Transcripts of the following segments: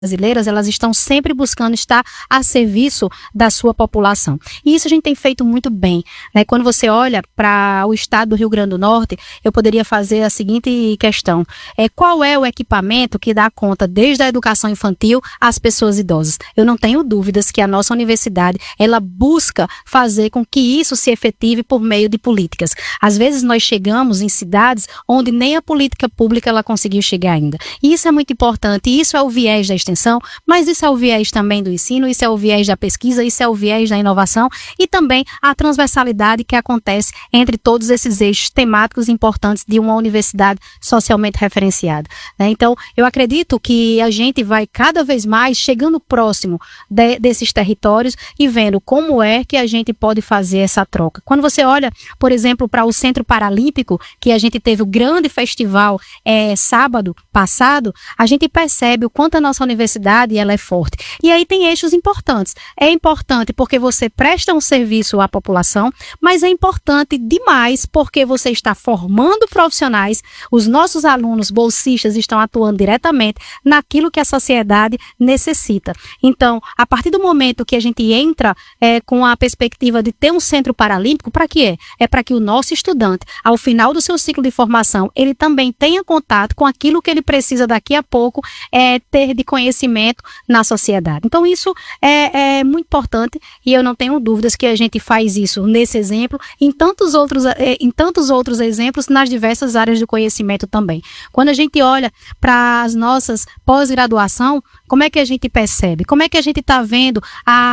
brasileiras, elas estão sempre buscando estar a serviço da sua população. E isso a gente tem feito muito bem, né? Quando você olha para o estado do Rio Grande do Norte, eu poderia fazer a seguinte questão: qual é o equipamento que dá conta desde a educação infantil às pessoas idosas? Eu não tenho dúvidas que a nossa universidade, ela busca fazer com que isso se efetive por meio de políticas. Às vezes nós chegamos em cidades onde nem a política pública ela conseguiu chegar ainda. E isso é muito importante, e isso é o viés da extensão, mas isso é o viés também do ensino, isso é o viés da pesquisa, isso é o viés da inovação e também a transversalidade que acontece entre todos esses eixos temáticos importantes de uma universidade socialmente referenciada, né? Então, eu acredito que a gente vai cada vez mais chegando próximo desses territórios e vendo como é que a gente pode fazer essa troca. Quando você olha, por exemplo, para o Centro Paralímpico, que a gente teve o grande festival sábado passado, a gente percebe o quanto a nossa universidade ela é forte. E aí tem eixos importantes. É importante porque você presta um serviço à população, mas é importante demais porque você está formando profissionais, os nossos alunos bolsistas estão atuando diretamente naquilo que a sociedade necessita. Então, a partir do momento que a gente entra com a perspectiva de ter um centro paralímpico, para quê? É para que o nosso estudante, ao final do seu ciclo de formação, ele também tenha contato com aquilo que ele precisa daqui a pouco ter de conhecimento na sociedade. Então, isso é muito importante e eu não tenho dúvidas que a gente faz isso nesse exemplo, em tantos outros exemplos, nas diversas áreas do conhecimento também. Quando a gente olha para as nossas pós-graduação, como é que a gente percebe? Como é que a gente está vendo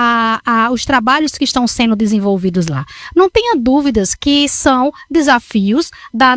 os trabalhos que estão sendo desenvolvidos lá? Não tenha dúvidas que são desafios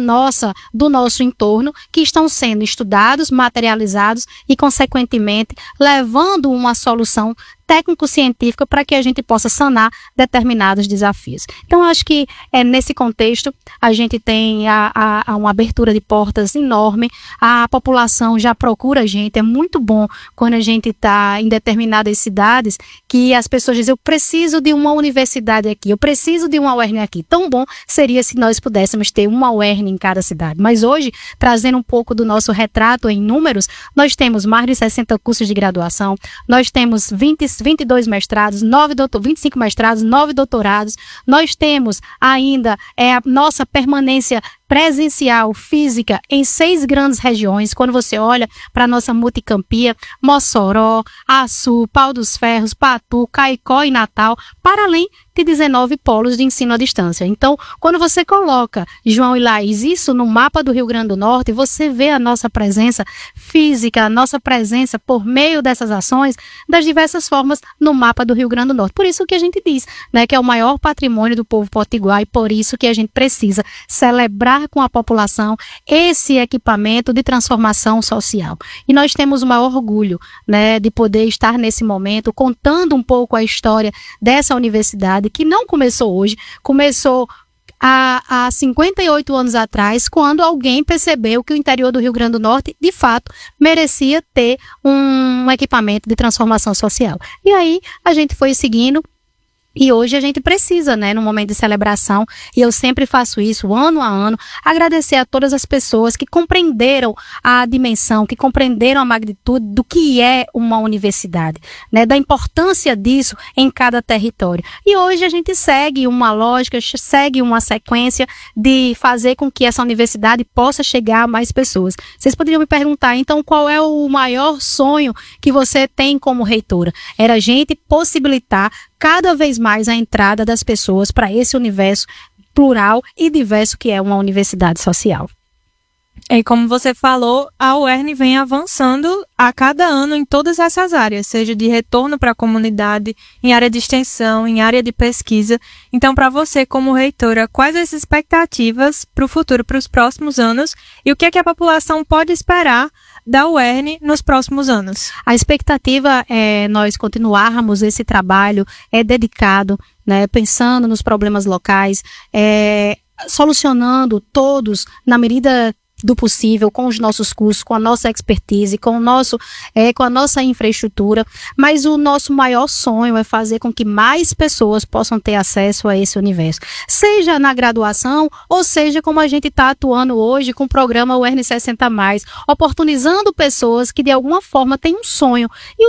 do nosso entorno que estão sendo estudados, materializados e, consequentemente, levando uma solução técnico-científica para que a gente possa sanar determinados desafios. Então, eu acho que nesse contexto a gente tem uma abertura de portas enorme, a população já procura a gente, é muito bom quando a gente está em determinadas cidades que as pessoas dizem, eu preciso de uma universidade aqui, eu preciso de uma UERN aqui. Tão bom seria se nós pudéssemos ter uma UERN em cada cidade. Mas hoje, trazendo um pouco do nosso retrato em números, nós temos mais de 60 cursos de graduação, nós temos 22 mestrados, 25 mestrados, 9 doutorados. Nós temos ainda a nossa permanência presencial, física, em 6 grandes regiões. Quando você olha para a nossa multicampia, Mossoró, Açu, Pau dos Ferros, Patu, Caicó e Natal, para além de 19 polos de ensino à distância. Então, quando você coloca, João e Laís, isso no mapa do Rio Grande do Norte, você vê a nossa presença física, a nossa presença por meio dessas ações, das diversas formas no mapa do Rio Grande do Norte. Por isso que a gente diz, né, que é o maior patrimônio do povo potiguar e por isso que a gente precisa celebrar com a população esse equipamento de transformação social. E nós temos o maior orgulho, né, de poder estar nesse momento contando um pouco a história dessa universidade que não começou hoje, começou há 58 anos atrás, quando alguém percebeu que o interior do Rio Grande do Norte, de fato, merecia ter um equipamento de transformação social. E aí a gente foi seguindo. E hoje a gente precisa, né, no momento de celebração, e eu sempre faço isso ano a ano, agradecer a todas as pessoas que compreenderam a dimensão, que compreenderam a magnitude do que é uma universidade, né, da importância disso em cada território. E hoje a gente segue uma lógica, segue uma sequência de fazer com que essa universidade possa chegar a mais pessoas. Vocês poderiam me perguntar, então, qual é o maior sonho que você tem como reitora? Era a gente possibilitar cada vez mais a entrada das pessoas para esse universo plural e diverso que é uma universidade social. E como você falou, a UERN vem avançando a cada ano em todas essas áreas, seja de retorno para a comunidade, em área de extensão, em área de pesquisa. Então, para você, como reitora, quais as expectativas para o futuro, para os próximos anos, e o que é que a população pode esperar da UERN nos próximos anos? A expectativa é nós continuarmos esse trabalho dedicado, né, pensando nos problemas locais, solucionando todos, na medida do possível, com os nossos cursos, com a nossa expertise, com a nossa infraestrutura, mas o nosso maior sonho é fazer com que mais pessoas possam ter acesso a esse universo, seja na graduação, ou seja como a gente está atuando hoje com o programa UERN 60+, oportunizando pessoas que de alguma forma têm um sonho, e